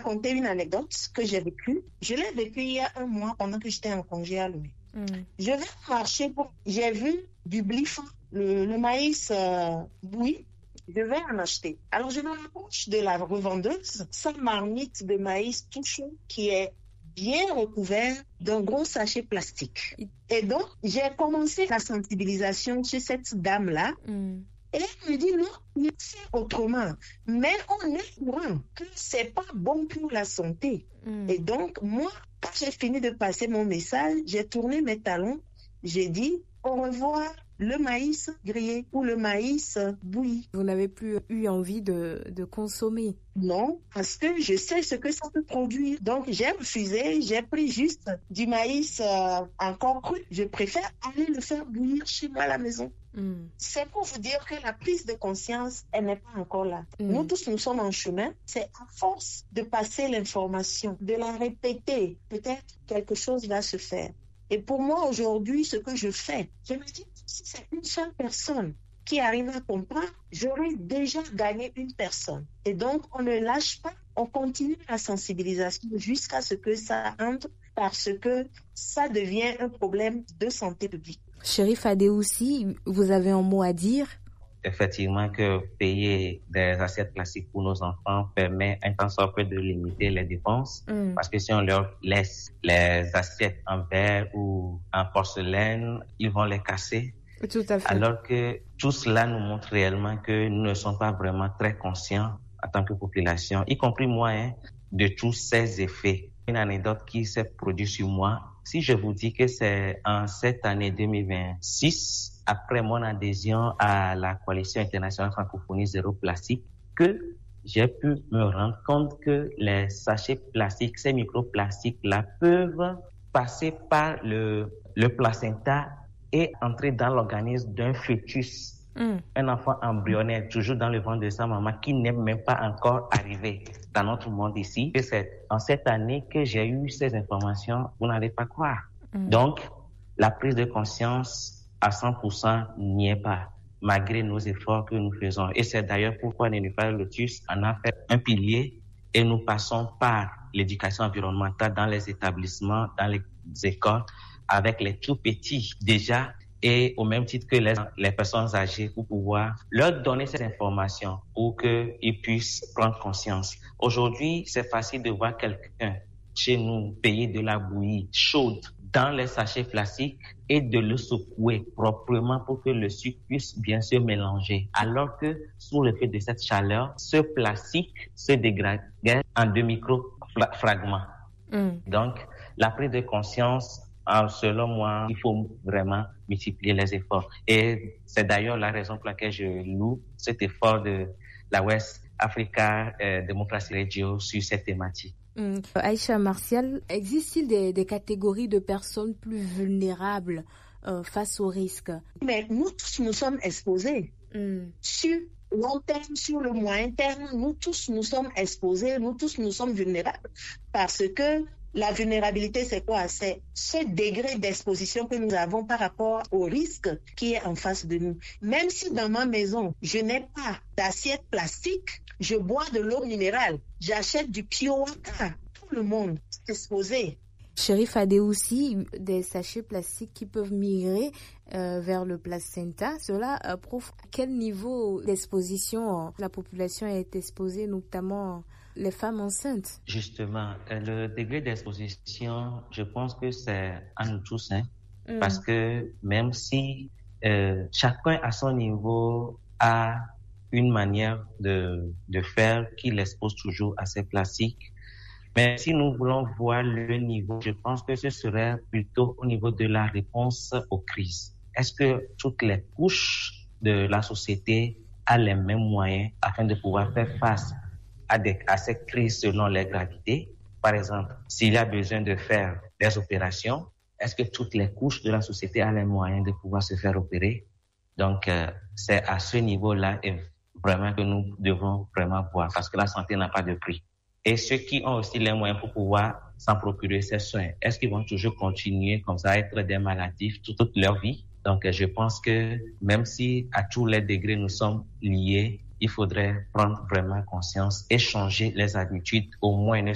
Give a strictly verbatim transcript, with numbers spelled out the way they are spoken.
raconter une anecdote que j'ai vécue. Je l'ai vécue il y a un mois pendant que j'étais en congé à Lomé. Mm. Je vais marcher pour... J'ai vu du blif, le, le maïs euh, bouilli. Je vais en acheter. Alors, je me rapproche de la revendeuse, sa marmite de maïs tout chaud qui est bien recouvert d'un gros sachet plastique. Et donc, j'ai commencé la sensibilisation chez cette dame-là. Mm. Et elle me dit non, c'est autrement. Mais on est courant que c'est pas bon pour la santé. Mm. Et donc, moi, quand j'ai fini de passer mon message, j'ai tourné mes talons. J'ai dit au revoir le maïs grillé ou le maïs bouilli. Vous n'avez plus eu envie de, de consommer? Non, parce que je sais ce que ça peut produire. Donc, j'ai refusé, j'ai pris juste du maïs euh, encore cru. Je préfère aller le faire bouillir chez moi à la maison. Mm. C'est pour vous dire que la prise de conscience, elle n'est pas encore là. Mm. Nous tous, nous sommes en chemin. C'est à force de passer l'information, de la répéter, peut-être quelque chose va se faire. Et pour moi, aujourd'hui, ce que je fais, je me dis, si c'est une seule personne qui arrive à comprendre, j'aurais déjà gagné une personne. Et donc, on ne lâche pas, on continue la sensibilisation jusqu'à ce que ça entre, parce que ça devient un problème de santé publique. Chérif Adéoussi, vous avez un mot à dire? Effectivement, que payer des assiettes plastiques pour nos enfants permet un tant soit peu de limiter les dépenses. Mm. Parce que si on leur laisse les assiettes en verre ou en porcelaine, ils vont les casser. Tout à fait. Alors que tout cela nous montre réellement que nous ne sommes pas vraiment très conscients en tant que population, y compris moi, hein, de tous ces effets. Une anecdote qui s'est produite sur moi. Si je vous dis que c'est en cette année deux mille vingt-six, après mon adhésion à la Coalition internationale francophonie zéro plastique, que j'ai pu me rendre compte que les sachets plastiques, ces microplastiques-là, peuvent passer par le, le placenta et entrer dans l'organisme d'un fœtus, mm. un enfant embryonnaire, toujours dans le ventre de sa maman, qui n'est même pas encore arrivé dans notre monde ici. Et c'est en cette année que j'ai eu ces informations, vous n'allez pas croire. Mm. Donc, la prise de conscience à cent pour cent n'y est pas, malgré nos efforts que nous faisons. Et c'est d'ailleurs pourquoi Nénuphar Lotus en a fait un pilier et nous passons par l'éducation environnementale dans les établissements, dans les écoles, avec les tout petits déjà, et au même titre que les, les personnes âgées, pour pouvoir leur donner ces informations pour qu'ils puissent prendre conscience. Aujourd'hui, c'est facile de voir quelqu'un chez nous payer de la bouillie chaude dans les sachets plastiques et de le secouer proprement pour que le sucre puisse bien se mélanger. Alors que sous l'effet de cette chaleur, ce plastique se dégrade en deux micro-fragments. Mm. Donc, la prise de conscience, selon moi, il faut vraiment multiplier les efforts. Et c'est d'ailleurs la raison pour laquelle je loue cet effort de la West Africa euh, Democracy Radio sur cette thématique. Mmh. Aïcha Martial, existe-t-il des, des catégories de personnes plus vulnérables euh, face au risque? Mais nous tous, nous sommes exposés. Mmh. Sur long terme, sur le moyen terme, nous tous, nous sommes exposés, nous tous, nous sommes vulnérables. Parce que la vulnérabilité, c'est quoi? C'est ce degré d'exposition que nous avons par rapport au risque qui est en face de nous. Même si dans ma maison, je n'ai pas d'assiette plastique, je bois de l'eau minérale, j'achète du Pio-Waka. Tout le monde est exposé. Chérif Adéoussi, des sachets plastiques qui peuvent migrer euh, vers le placenta, cela euh, prouve à quel niveau d'exposition euh, la population est exposée, notamment les femmes enceintes. Justement, le degré d'exposition, je pense que c'est à nous tous, hein, mm. parce que même si euh, chacun à son niveau a une manière de, de faire qui l'expose toujours à ces plastiques, mais si nous voulons voir le niveau, je pense que ce serait plutôt au niveau de la réponse aux crises. Est-ce que toutes les couches de la société ont les mêmes moyens afin de pouvoir faire face à, des, à ces crises selon leur gravité? Par exemple, s'il y a besoin de faire des opérations, est-ce que toutes les couches de la société ont les moyens de pouvoir se faire opérer? Donc, euh, c'est à ce niveau-là et vraiment que nous devons vraiment voir, parce que la santé n'a pas de prix. Et ceux qui ont aussi les moyens pour pouvoir s'en procurer ces soins, est-ce qu'ils vont toujours continuer comme ça à être des maladifs toute, toute leur vie? Donc, je pense que même si à tous les degrés nous sommes liés, il faudrait prendre vraiment conscience et changer les habitudes, au moins